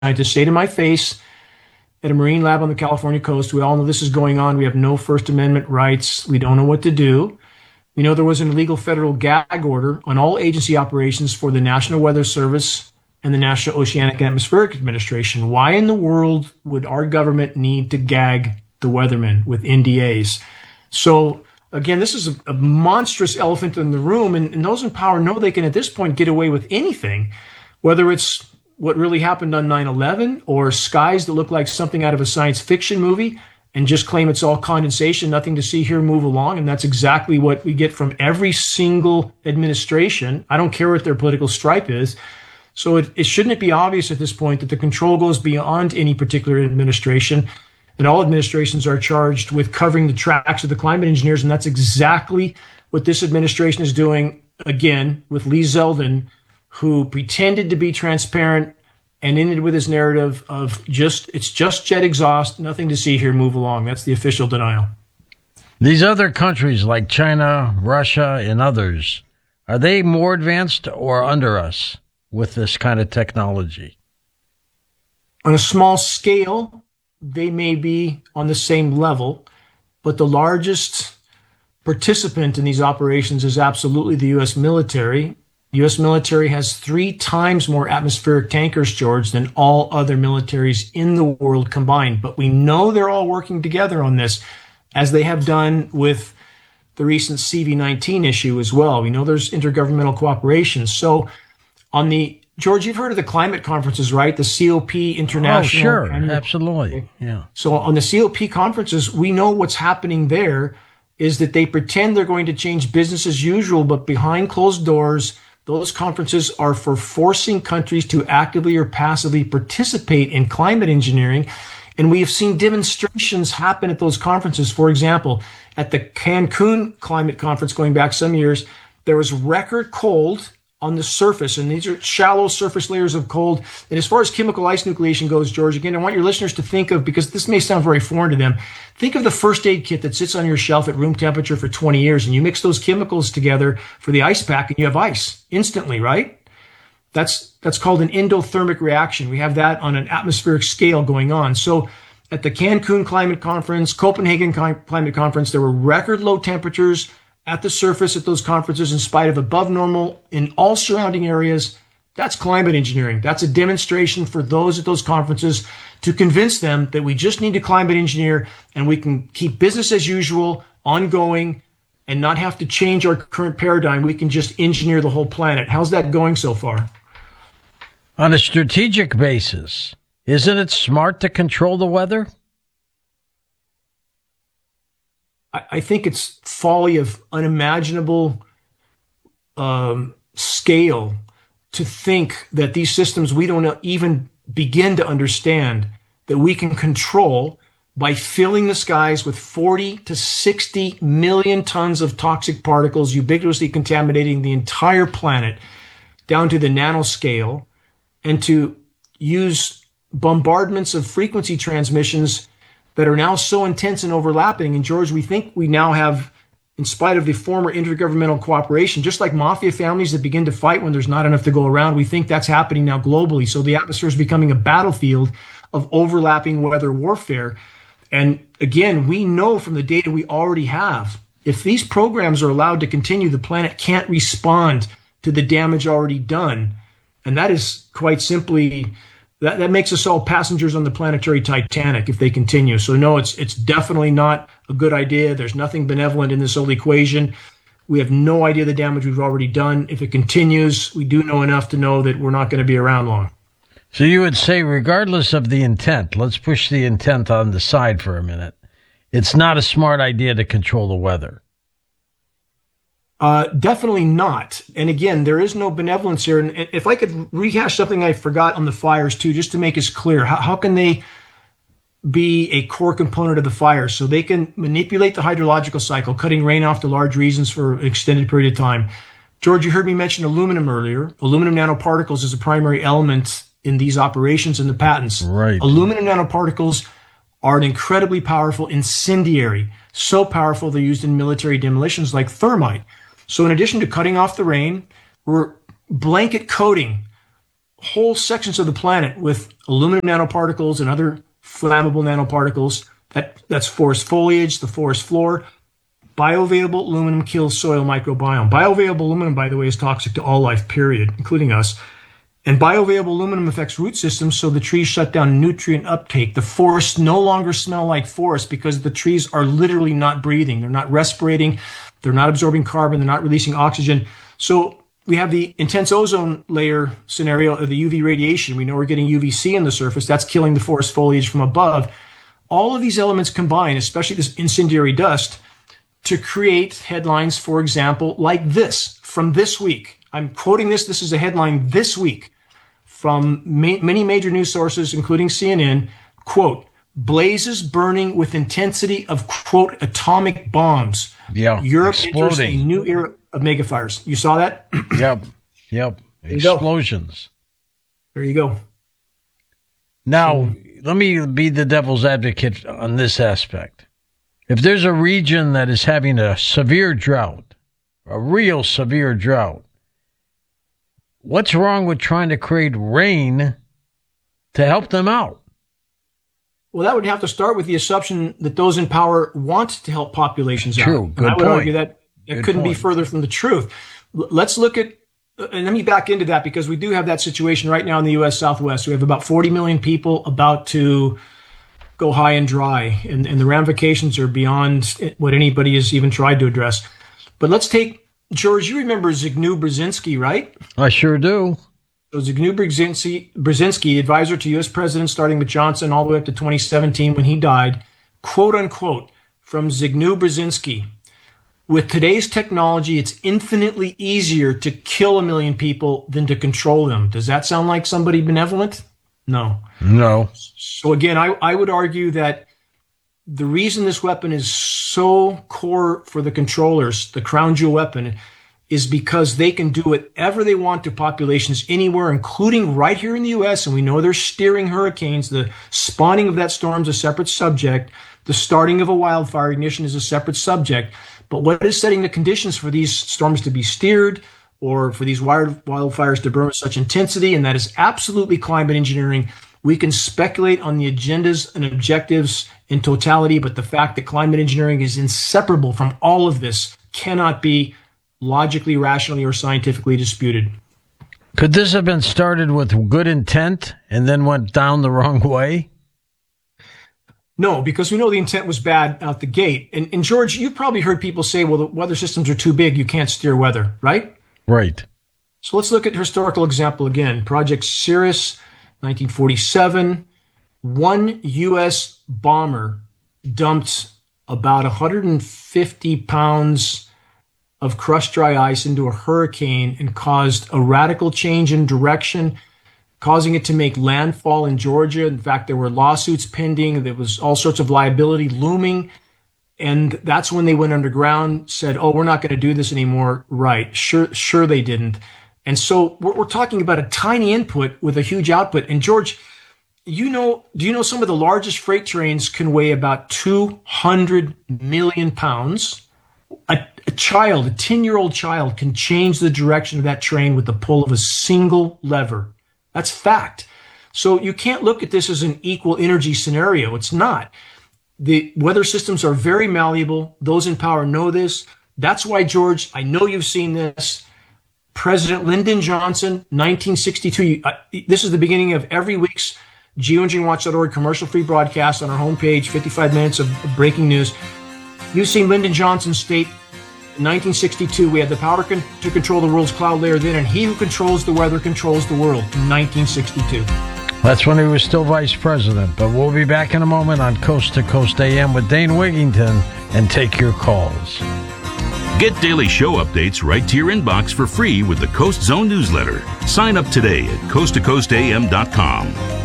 scientists say to my face at a marine lab on the California coast, we all know this is going on. We have no First Amendment rights. We don't know what to do. We know there was an illegal federal gag order on all agency operations for the National Weather Service and the National Oceanic and Atmospheric Administration. Why in the world would our government need to gag the weathermen with NDAs? So again, this is a monstrous elephant in the room, and those in power know they can at this point get away with anything, whether it's what really happened on 9/11 or skies that look like something out of a science fiction movie and just claim it's all condensation, nothing to see here, move along. And that's exactly what we get from every single administration. I don't care what their political stripe is. So shouldn't it be obvious at this point that the control goes beyond any particular administration, and all administrations are charged with covering the tracks of the climate engineers? And that's exactly what this administration is doing, again, with Lee Zeldin, who pretended to be transparent and ended with his narrative of it's just jet exhaust, nothing to see here, move along. That's the official denial. These other countries like China, Russia, and others, are they more advanced or under us with this kind of technology? On a small scale, they may be on the same level, but the largest participant in these operations is absolutely the U.S. military. The U.S. military has 3 times more atmospheric tankers, George, than all other militaries in the world combined. But we know they're all working together on this, as they have done with the recent CV-19 issue as well. We know there's intergovernmental cooperation. So George, you've heard of the climate conferences, right? The COP International. Oh, sure. Absolutely. Yeah. So on the COP conferences, we know what's happening there is that they pretend they're going to change business as usual, but behind closed doors, those conferences are for forcing countries to actively or passively participate in climate engineering. And we have seen demonstrations happen at those conferences. For example, at the Cancun climate conference going back some years, there was record cold on the surface, and these are shallow surface layers of cold. And as far as chemical ice nucleation goes, George, again, I want your listeners to think of, because this may sound very foreign to them, think of the first aid kit that sits on your shelf at room temperature for 20 years, and you mix those chemicals together for the ice pack, and you have ice instantly, right? That's called an endothermic reaction. We have that on an atmospheric scale going on. So at the Cancun Climate Conference, Copenhagen Climate Conference, there were record low temperatures at the surface at those conferences in spite of above normal in all surrounding areas. That's climate engineering. That's a demonstration for those at those conferences to convince them that we just need to climate engineer and we can keep business as usual ongoing and not have to change our current paradigm. We can just engineer the whole planet. How's that going so far? On a strategic basis, isn't it smart to control the weather? I think it's folly of unimaginable scale to think that these systems we don't even begin to understand that we can control by filling the skies with 40 to 60 million tons of toxic particles, ubiquitously contaminating the entire planet down to the nanoscale, and to use bombardments of frequency transmissions that are now so intense and overlapping. And George, we think we now have, in spite of the former intergovernmental cooperation, just like mafia families that begin to fight when there's not enough to go around, we think that's happening now globally. So the atmosphere is becoming a battlefield of overlapping weather warfare. And again, we know from the data we already have, if these programs are allowed to continue, the planet can't respond to the damage already done. And that is quite simply, that makes us all passengers on the planetary Titanic if they continue. So no, it's definitely not a good idea. There's nothing benevolent in this whole equation. We have no idea the damage we've already done. If it continues, we do know enough to know that we're not going to be around long. So you would say, regardless of the intent, let's push the intent on the side for a minute, it's not a smart idea to control the weather. Definitely not. And again, there is no benevolence here. And if I could rehash something I forgot on the fires too, just to make us clear, how can they be a core component of the fire? So they can manipulate the hydrological cycle, cutting rain off to large regions for an extended period of time. George, you heard me mention aluminum earlier. Aluminum nanoparticles is a primary element in these operations and the patents. Right. Aluminum nanoparticles are an incredibly powerful incendiary, so powerful they're used in military demolitions like thermite. So in addition to cutting off the rain, we're blanket coating whole sections of the planet with aluminum nanoparticles and other flammable nanoparticles. That's forest foliage, the forest floor. Bioavailable aluminum kills soil microbiome. Bioavailable aluminum, by the way, is toxic to all life, period, including us. And bioavailable aluminum affects root systems, so the trees shut down nutrient uptake. The forests no longer smell like forests because the trees are literally not breathing. They're not respirating. They're not absorbing carbon. They're not releasing oxygen. So we have the intense ozone layer scenario of the UV radiation. We know we're getting UVC in the surface. That's killing the forest foliage from above. All of these elements combine, especially this incendiary dust, to create headlines, for example, like this from this week. I'm quoting this. This is a headline this week from many major news sources, including CNN. Quote, blazes burning with intensity of, quote, atomic bombs. Yeah. Europe Exploding. enters a new era of megafires. You saw that? Yep. Explosions. There you go. Now, let me be the devil's advocate on this aspect. If there's a region that is having a severe drought, a real severe drought, what's wrong with trying to create rain to help them out? Well, that would have to start with the assumption that those in power want to help populations out. True. Good I would point. argue that it couldn't be further from the truth. Let's look at, and let me back into that because we do have that situation right now in the U.S. Southwest. We have about 40 million people about to go high and dry, and the ramifications are beyond what anybody has even tried to address. But let's take, George, you remember Zbigniew Brzezinski, right? I sure do. So Zbigniew Brzezinski, advisor to U.S. presidents starting with Johnson all the way up to 2017 when he died, quote unquote, from Zbigniew Brzezinski, with today's technology, it's infinitely easier to kill 1 million people than to control them. Does that sound like somebody benevolent? No. So again, I would argue that the reason this weapon is so core for the controllers, the crown jewel weapon, is because they can do whatever they want to populations anywhere, including right here in the U.S. And we know they're steering hurricanes. The spawning of that storm is a separate subject. The starting of a wildfire ignition is a separate subject. But what is setting the conditions for these storms to be steered or for these wildfires to burn with such intensity? And that is absolutely climate engineering. We can speculate on the agendas and objectives in totality, but the fact that climate engineering is inseparable from all of this cannot be logically, rationally, or scientifically disputed. Could this have been started with good intent and then went down the wrong way? No, because we know the intent was bad out the gate. And George, you've probably heard people say, well, the weather systems are too big, you can't steer weather, right? Right. So let's look at historical example again. Project Cirrus, 1947. One U.S. bomber dumped about 150 pounds of crushed dry ice into a hurricane and caused a radical change in direction, causing it to make landfall in Georgia. In fact, there were lawsuits pending. There was all sorts of liability looming. And that's when they went underground, said, oh, we're not going to do this anymore. Right. Sure they didn't. And so we're talking about a tiny input with a huge output. And George, do you know some of the largest freight trains can weigh about 200 million pounds? A 10-year-old child can change the direction of that train with the pull of a single lever. That's fact. So you can't look at this as an equal energy scenario. It's not. The weather systems are very malleable. Those in power know this. That's why, George, I know you've seen this. President Lyndon Johnson, 1962. This is the beginning of every week's geoengineeringwatch.org commercial-free broadcast on our homepage, 55 minutes of breaking news. You've seen Lyndon Johnson state in 1962, we had the power to control the world's cloud layer then, and he who controls the weather controls the world, in 1962. That's when he was still vice president. But we'll be back in a moment on Coast to Coast AM with Dane Wigington and take your calls. Get daily show updates right to your inbox for free with the Coast Zone newsletter. Sign up today at coasttocoastam.com.